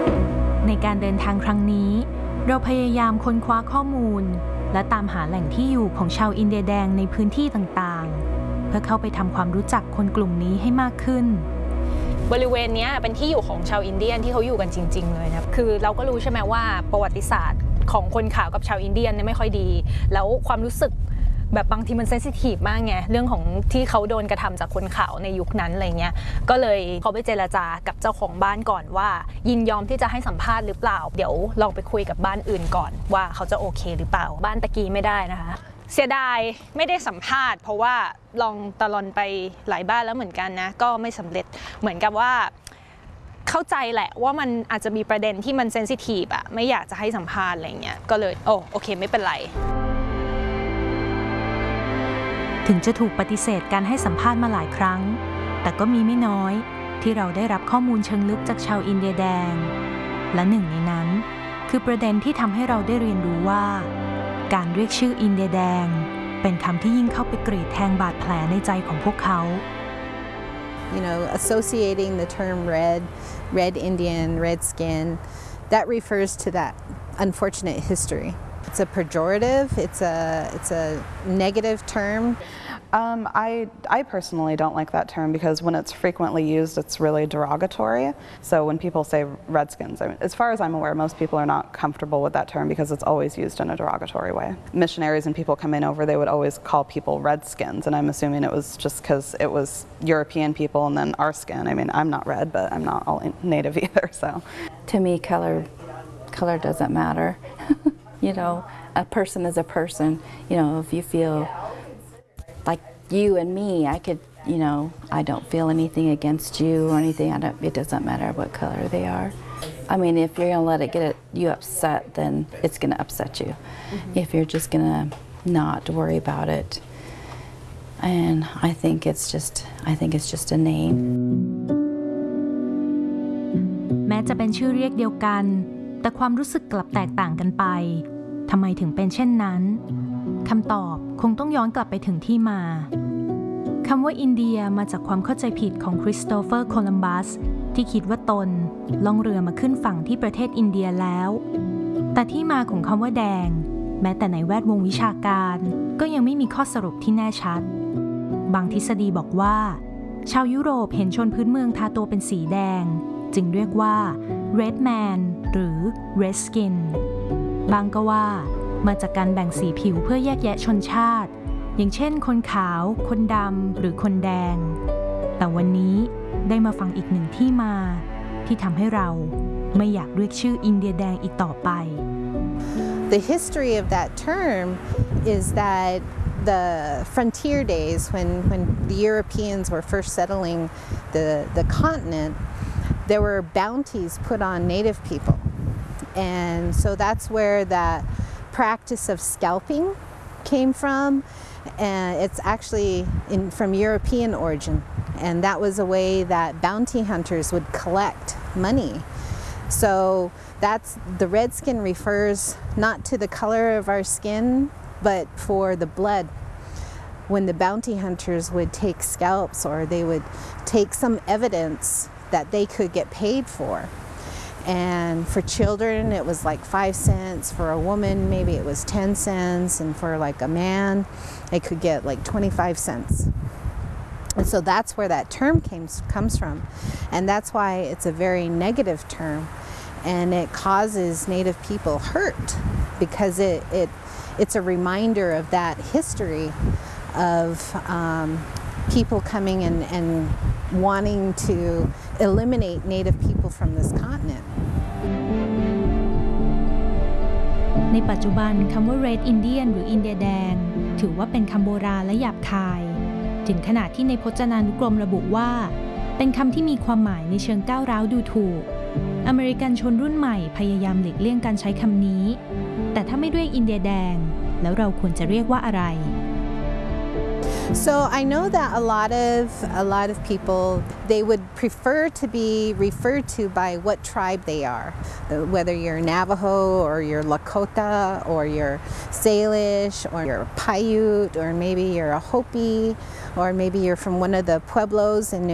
ในการเดินทางครั้งนี้เราพยายามค้นคว้าข้อมูลและตามหาแหล่งที่อยู่ของชาวอินเดียแดงในพื้นที่ต่างๆเพื่อเข้าไปทำความรู้จักคนกลุ่มนี้ให้มากขึ้นบริเวณนี้เป็นที่อยู่ของชาวอินเดียนที่เขาอยู่กันจริงๆเลยนะคือเราก็รู้ใช่ไหมว่าประวัติศาสตร์ของคนขาวกับชาวอินเดียนเนี่ยไม่ค่อยดีแล้วความรู้สึกแบบบางทีมันเซนซิทีฟมากไงเรื่องของที่เขาโดนกระทำจากคนขาวในยุคนั้นอะไรเงี้ยก็เลยเขาไปเจรจากับเจ้าของบ้านก่อนว่ายินยอมที่จะให้สัมภาษณ์หรือเปล่าเดี๋ยวลองไปคุยกับบ้านอื่นก่อนว่าเขาจะโอเคหรือเปล่าบ้านตะกี้ไม่ได้นะคะเสียดายไม่ได้สัมภาษณ์เพราะว่าลองตะลอนไปหลายบ้านแล้วเหมือนกันนะก็ไม่สำเร็จเหมือนกับว่าเข้าใจแหละว่ามันอาจจะมีประเด็นที่มันเซนซิทีฟอะไม่อยากจะให้สัมภาษณ์อะไรเงี้ยก็เลยโอเคไม่เป็นไรถึงจะถูกปฏิเสธการให้สัมภาษณ์มาหลายครั้งแต่ก็มีไม่น้อยที่เราได้รับข้อมูลเชิงลึกจากชาวอินเดียแดงและหนึ่งในนั้นคือประเด็นที่ทำให้เราได้เรียนรู้ว่าการเรียกชื่ออินเดียแดงเป็นคำที่ยิ่งเข้าไปกรีดแทงบาดแผลในใจของพวกเขา You know, associating the term red Indian, red skin, that refers to that unfortunate history. It's a pejorative, it's a negative term. I personally don't like that term because when it's frequently used, it's really derogatory. So when people say Redskins, I mean, as far as I'm aware, most people are not comfortable with that term because it's always used in a derogatory way. Missionaries and people coming over, they would always call people Redskins, and I'm assuming it was just because it was European people and then our skin. I mean, I'm not red, but I'm not all native either, so. To me, color doesn't matter. You know, a person is a person. You know, if you feel like you and me, I could, you know, I don't feel anything against you or anything. It doesn't matter what color they are. I mean, if you're gonna let it get you upset, then it's gonna upset you. If you're just gonna not worry about it, and I think it's just a name. แม้จะเป็นชื่อเรียกเดียวกันแต่ความรู้สึกกลับแตกต่างกันไปทำไมถึงเป็นเช่นนั้นคำตอบคงต้องย้อนกลับไปถึงที่มาคำว่าอินเดียมาจากความเข้าใจผิดของคริสโตเฟอร์โคลัมบัสที่คิดว่าตนล่องเรือมาขึ้นฝั่งที่ประเทศอินเดียแล้วแต่ที่มาของคำว่าแดงแม้แต่ในแวดวงวิชาการก็ยังไม่มีข้อสรุปที่แน่ชัดบางทฤษฎีบอกว่าชาวยุโรปเห็นชนพื้นเมืองทาตัวเป็นสีแดงจึงเรียกว่า Red Man หรือ Red Skin บางก็ว่ามาจากการแบ่งสีผิวเพื่อแยกแยะชนชาติอย่างเช่นคนขาวคนดำหรือคนแดงแต่วันนี้ได้มาฟังอีกหนึ่งที่มาที่ทำให้เราไม่อยากเรียกชื่ออินเดียแดงอีกต่อไป The history of that term is that the frontier days when the Europeans were first settling the continent, there were bounties put on native people, and so that's where that practice of scalping came from, and it's actually from European origin, and that was a way that bounty hunters would collect money. So that's the red skin refers not to the color of our skin, but for the blood. When the bounty hunters would take scalps or they would take some evidence that they could get paid for. And for children, it was like 5 cents. For a woman, maybe it was 10 cents. And for like a man, they could get like 25 cents. And so that's where that term comes from. And that's why it's a very negative term. And it causes Native people hurt because it's a reminder of that history of people coming and wanting to eliminate Native people from this continent. ในปัจจุบันคำว่า Red Indian หรืออินเดียแดงถือว่าเป็นคำโบราณและหยาบคายถึงขนาดที่ในพจนานุกรมระบุว่าเป็นคำที่มีความหมายในเชิงก้าวร้าวดูถูกอเมริกันชนรุ่นใหม่พยายามหลีกเลี่ยงการใช้คำนี้แต่ถ้าไม่เรียกอินเดียแดงแล้วเราควรจะเรียกว่าอะไร So I know that a lot of people, they would prefer to be referred to by what tribe they are, whether you're Navajo or you're Lakota or you're Salish or you're Paiute or maybe you're a Hopi or maybe you're from one of the pueblos in